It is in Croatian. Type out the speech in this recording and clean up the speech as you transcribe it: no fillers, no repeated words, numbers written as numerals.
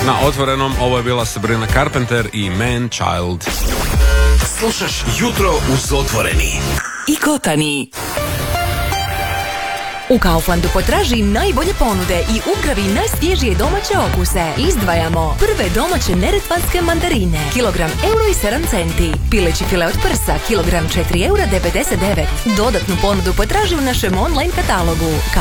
Na Otvorenom ovo je bila Sabrina Carpenter i Man Child. Slušaš Jutro uz Otvoreni. I Kotani. U Kauflandu potraži najbolje ponude i ugravi najsvježije domaće okuse. Izdvajamo prve domaće neretvanske mandarine, kilogram €1,07. Pileći file od prsa, kilogram €4,99. Dodatnu ponudu potraži u našem online katalogu.